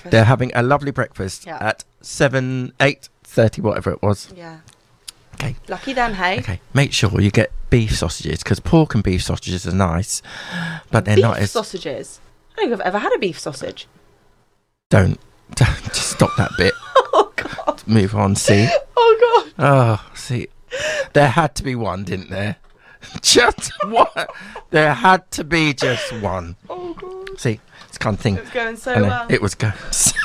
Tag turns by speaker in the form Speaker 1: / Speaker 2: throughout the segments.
Speaker 1: breakfast.
Speaker 2: They're having a lovely breakfast
Speaker 1: Yeah.
Speaker 2: at 8:30, whatever it was.
Speaker 1: Yeah.
Speaker 2: Okay.
Speaker 1: Lucky them, hey?
Speaker 2: Okay. Make sure you get beef sausages, because pork and beef sausages are nice, but they're not
Speaker 1: Beef
Speaker 2: as...
Speaker 1: sausages? I don't think I've ever had a beef sausage.
Speaker 2: Don't just stop that bit.
Speaker 1: Oh, God.
Speaker 2: Move on, see?
Speaker 1: Oh, God.
Speaker 2: Oh, see. There had to be one, didn't there? Just one. There had to be just one.
Speaker 1: Oh, God.
Speaker 2: See, it's kind of thing.
Speaker 1: It was going so
Speaker 2: I know,
Speaker 1: well.
Speaker 2: it was going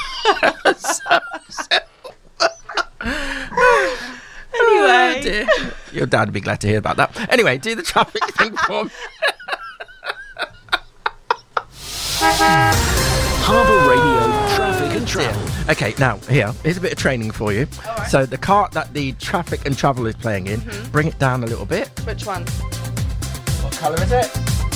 Speaker 1: Anyway.
Speaker 2: Oh, dear. Your dad would be glad to hear about that. Anyway, do the traffic thing for me.
Speaker 3: Harbour Radio Traffic and Travel.
Speaker 2: Okay, now, here's a bit of training for you.
Speaker 1: All right.
Speaker 2: So the cart that the traffic and travel is playing in, bring it down a little bit.
Speaker 1: Which one?
Speaker 2: What colour is it?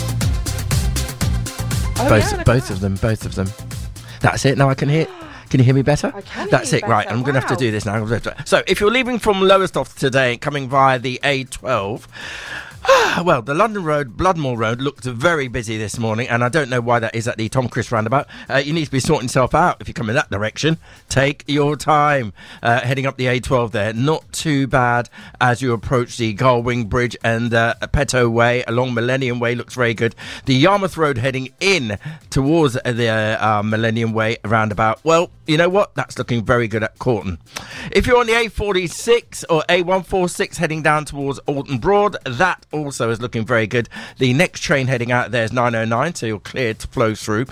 Speaker 1: Oh,
Speaker 2: Both of them. That's it. Now I can hear... Can you hear me better?
Speaker 1: I can hear
Speaker 2: That's
Speaker 1: you
Speaker 2: it, right.
Speaker 1: better.
Speaker 2: I'm going to have to
Speaker 1: Wow.
Speaker 2: do this now. So, if you're leaving from Lowestoft today, coming via the A12, well, the London Road, Bloodmore Road looked very busy this morning, and I don't know why that is at the Tom Crisp roundabout. You need to be sorting yourself out if you come in that direction. Take your time. Heading up the A12 there. Not too bad as you approach the Gullwing Bridge and Petto Way along Millennium Way looks very good. The Yarmouth Road heading in towards the Millennium Way roundabout. Well, you know what? That's looking very good at Corton. If you're on the A46 or A146 heading down towards Alton Broad, that also is looking very good. The next train heading out there is 909, so you're cleared to flow through.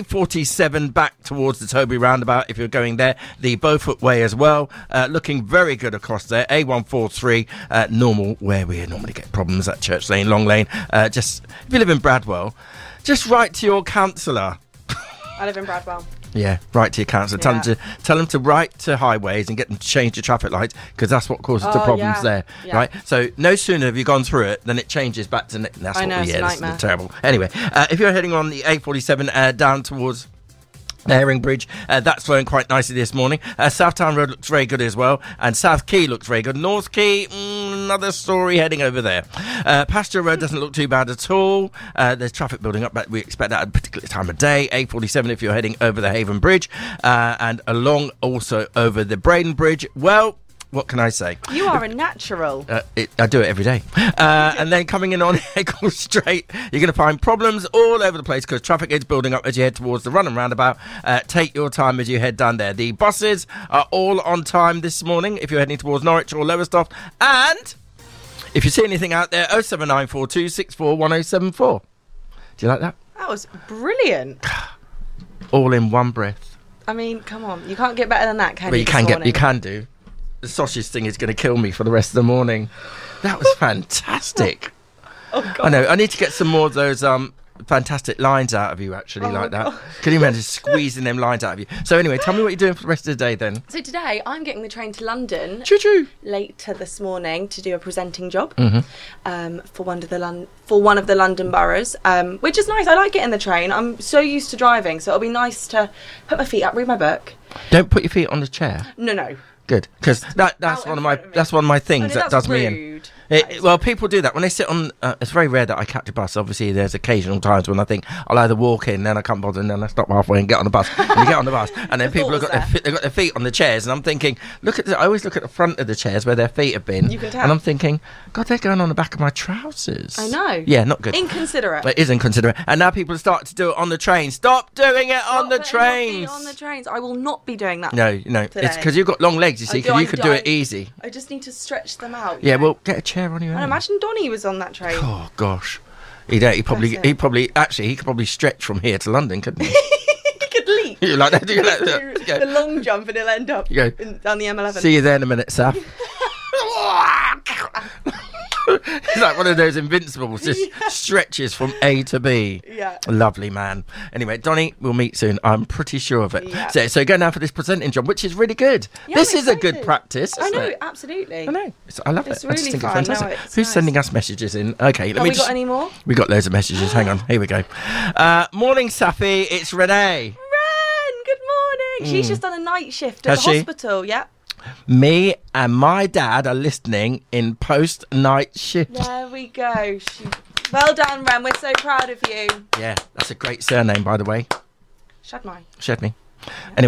Speaker 2: A47 back towards the Toby roundabout if you're going there. The Beaufort Way as well, looking very good across there. A143, normal, where we normally get problems at Church Lane, Long Lane. Just, if you live in Bradwell, just write to your councillor.
Speaker 1: I live in Bradwell.
Speaker 2: Yeah, write to your councillor.
Speaker 1: Yeah.
Speaker 2: Tell them to write to highways and get them to change the traffic lights, because that's what causes the
Speaker 1: Oh,
Speaker 2: problems
Speaker 1: yeah.
Speaker 2: there,
Speaker 1: Yeah.
Speaker 2: right? So no sooner have you gone through it than it changes back to... That's
Speaker 1: I
Speaker 2: what
Speaker 1: know,
Speaker 2: we
Speaker 1: it's a
Speaker 2: hear. It's
Speaker 1: nightmare.
Speaker 2: terrible. Anyway, if you're heading on the A47 down towards... Herring Bridge, that's flowing quite nicely this morning. Southtown Road looks very good as well, and South Quay looks very good. North Quay, another story heading over there. Pasture Road doesn't look too bad at all. There's traffic building up, but we expect that at a particular time of day. A47 if you're heading over the Haven Bridge, and along also over the Braden Bridge. Well, what can I say?
Speaker 1: You are a natural.
Speaker 2: I do it every day. And then coming in on Eccles Strait, you're going to find problems all over the place because traffic is building up as you head towards the Runham roundabout. Take your time as you head down there. The buses are all on time this morning if you're heading towards Norwich or Lowestoft. And if you see anything out there, 07942 641074. Do you like that?
Speaker 1: That was brilliant.
Speaker 2: All in one breath.
Speaker 1: I mean, come on. You can't get better than that, can
Speaker 2: Well,
Speaker 1: you?
Speaker 2: you can do. The sausage thing is going to kill me for the rest of the morning. That was fantastic.
Speaker 1: Oh, God.
Speaker 2: I know. I need to get some more of those fantastic lines out of you, actually, like that.
Speaker 1: God.
Speaker 2: Can you imagine squeezing them lines out of you? So anyway, tell me what you're doing for the rest of the day then.
Speaker 1: So today, I'm getting the train to London
Speaker 2: Choo-choo.
Speaker 1: later this morning to do a presenting job
Speaker 2: Mm-hmm.
Speaker 1: for one of the London boroughs, which is nice. I like getting the train. I'm so used to driving, so it'll be nice to put my feet up, read my book.
Speaker 2: Don't put your feet on the chair.
Speaker 1: No.
Speaker 2: Good, because that's
Speaker 1: Out in
Speaker 2: one of my
Speaker 1: front of me.
Speaker 2: that's one of my things
Speaker 1: I know
Speaker 2: that
Speaker 1: that's
Speaker 2: does me in.
Speaker 1: rude. That is
Speaker 2: Well, people do that when they sit on. It's very rare that I catch a bus. Obviously, there's occasional times when I think I'll either walk in, then I can't bother, and then I stop halfway and get on the bus. And you get on the bus, and then people have got they've got their feet on the chairs, and I'm thinking, I always look at the front of the chairs where their feet have been,
Speaker 1: You can tell.
Speaker 2: and I'm thinking, God, they're going on the back of my trousers.
Speaker 1: I know.
Speaker 2: Yeah, not good.
Speaker 1: Inconsiderate.
Speaker 2: It is inconsiderate. And now people start to do it on the train. Stop doing it on the
Speaker 1: Stop putting my feet
Speaker 2: trains.
Speaker 1: on the trains. I will not be doing that.
Speaker 2: No,
Speaker 1: today.
Speaker 2: it's because you've got long legs, you see, because you could do it easy.
Speaker 1: I just need to stretch them out.
Speaker 2: Yeah, well, get a chair on your
Speaker 1: And
Speaker 2: own.
Speaker 1: imagine Donnie was on that train.
Speaker 2: Oh gosh, he
Speaker 1: Bless him.
Speaker 2: he could probably stretch from here to London, couldn't he?
Speaker 1: He could leap.
Speaker 2: You like that? You like that?
Speaker 1: Do
Speaker 2: Go.
Speaker 1: the long jump and he'll end up
Speaker 2: You go.
Speaker 1: down the M11.
Speaker 2: See you there in a minute, Saf. It's like one of those invincibles, just stretches from A to B.
Speaker 1: Yeah.
Speaker 2: Lovely man. Anyway, Donnie, we'll meet soon. I'm pretty sure of it.
Speaker 1: Yeah.
Speaker 2: So go now for this presenting job, which is really good.
Speaker 1: Yeah,
Speaker 2: this
Speaker 1: I'm
Speaker 2: is a good
Speaker 1: excited.
Speaker 2: practice.
Speaker 1: I
Speaker 2: isn't
Speaker 1: know,
Speaker 2: it?
Speaker 1: absolutely.
Speaker 2: I know. I love
Speaker 1: It's
Speaker 2: it. I just
Speaker 1: really
Speaker 2: think
Speaker 1: fun.
Speaker 2: it's fantastic.
Speaker 1: No, it's
Speaker 2: Who's
Speaker 1: nice.
Speaker 2: sending us messages in? Okay, let
Speaker 1: Have
Speaker 2: me
Speaker 1: we
Speaker 2: just...
Speaker 1: got any more?
Speaker 2: We got loads of messages. Hang on. Here we go. Morning, Safi. It's Renee.
Speaker 1: Ren, good morning. She's just done a night shift at
Speaker 2: Has
Speaker 1: the
Speaker 2: she?
Speaker 1: hospital. Yeah.
Speaker 2: Me and my dad are listening in post-night shift.
Speaker 1: There we go. Well done, Ren. We're so proud of you.
Speaker 2: Yeah, that's a great surname, by the way.
Speaker 1: Shadmai.
Speaker 2: Shed me. Anyway.